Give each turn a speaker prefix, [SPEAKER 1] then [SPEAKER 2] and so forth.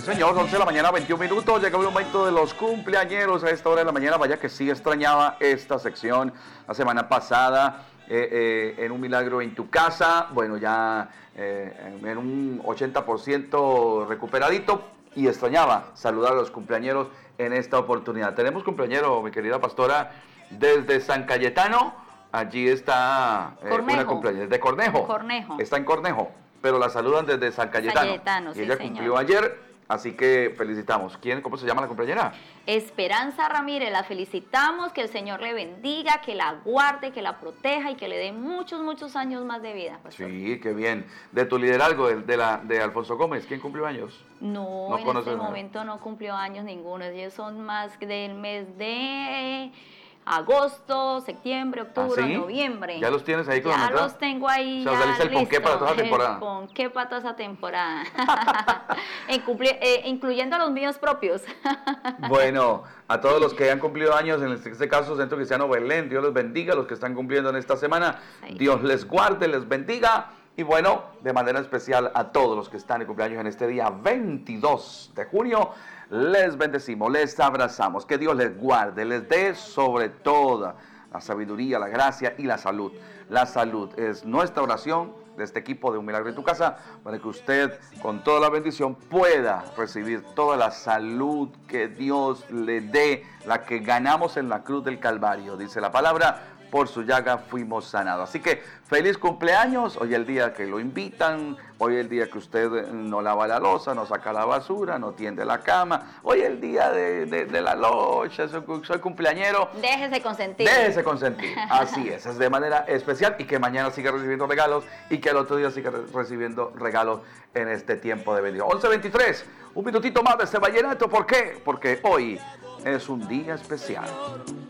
[SPEAKER 1] señor, 11 de la mañana, 21 minutos. Llegó el momento de los cumpleañeros a esta hora de la mañana. Vaya que sí extrañaba esta sección la semana pasada. En un milagro en tu casa. Bueno, ya en un 80% recuperadito. Y extrañaba saludar a los cumpleañeros en esta oportunidad. Tenemos cumpleañero, mi querida pastora, desde San Cayetano. Allí está una cumpleañera de Cornejo.
[SPEAKER 2] Cornejo.
[SPEAKER 1] Está en Cornejo, pero la saludan desde San Cayetano. Y
[SPEAKER 2] sí,
[SPEAKER 1] ella cumplió ayer, así que felicitamos. ¿Cómo se llama la cumpleañera?
[SPEAKER 2] Esperanza Ramírez, la felicitamos, que el Señor le bendiga, que la guarde, que la proteja y que le dé muchos, muchos años más de vida. Pastor.
[SPEAKER 1] Sí, qué bien. De tu liderazgo, de Alfonso Gómez, ¿quién cumplió años?
[SPEAKER 2] No en este momento no cumplió años ninguno. Ellos son más del mes de agosto, septiembre, octubre, ¿sí? Noviembre.
[SPEAKER 1] ¿Ya los tienes ahí con
[SPEAKER 2] Ya los tengo ahí.
[SPEAKER 1] O sea, ya el ponqué para toda esa temporada.
[SPEAKER 2] El ponqué para toda esa temporada. Incluyendo a los míos propios.
[SPEAKER 1] Bueno, a todos los que han cumplido años, en este caso Centro Cristiano Belén, Dios les bendiga. Los que están cumpliendo en esta semana, sí. Dios les guarde, les bendiga. Y bueno, de manera especial a todos los que están de cumpleaños en este día 22 de junio, les bendecimos, les abrazamos, que Dios les guarde, les dé sobre toda la sabiduría, la gracia y la salud. La salud es nuestra oración de este equipo de Un Milagro en tu Casa, para que usted con toda la bendición pueda recibir toda la salud que Dios le dé, la que ganamos en la cruz del Calvario, dice la palabra. Por su llaga fuimos sanados. Así que feliz cumpleaños. Hoy es el día que lo invitan. Hoy es el día que usted no lava la loza, no saca la basura, no tiende la cama. Hoy es el día de la locha. Soy cumpleañero.
[SPEAKER 2] Déjese consentir.
[SPEAKER 1] Déjese consentir. Así es de manera especial. Y que mañana siga recibiendo regalos. Y que el otro día siga recibiendo regalos en este tiempo de bendición. 11:23. Un minutito más de este vallenato. ¿Por qué? Porque hoy es un día especial.